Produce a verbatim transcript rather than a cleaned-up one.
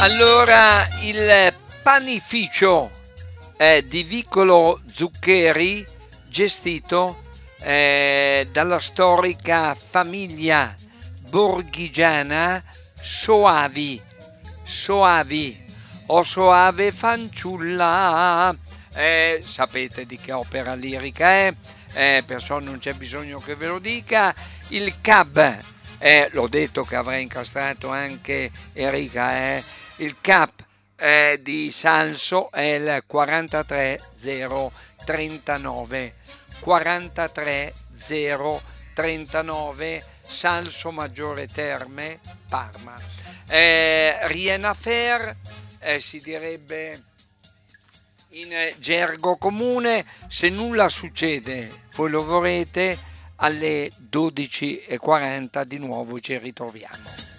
Allora, il panificio eh, di Vicolo Zuccheri, gestito eh, dalla storica famiglia borghigiana Soavi, Soavi o Soave fanciulla. Eh, sapete di che opera lirica è, eh, perciò non c'è bisogno che ve lo dica. Il cab, eh, l'ho detto che avrei incastrato anche Erika, eh. Il cap eh, di Salso è il quarantatré zero trentanove, quarantatré zero trentanove, Salso Maggiore Terme, Parma. Eh, rien à faire, eh, si direbbe in gergo comune, se nulla succede, voi lo vorrete, alle dodici e quaranta di nuovo ci ritroviamo.